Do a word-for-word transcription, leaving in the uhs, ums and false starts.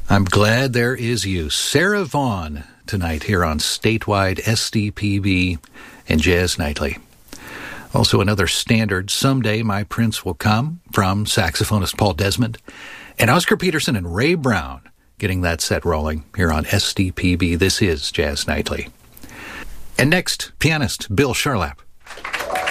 I'm glad there is you. Sarah Vaughan tonight here on Statewide S D P B and Jazz Nightly. Also another standard, Someday My Prince Will Come, from saxophonist Paul Desmond. And Oscar Peterson and Ray Brown getting that set rolling here on S D P B. This is Jazz Nightly. And next, pianist Bill Charlap.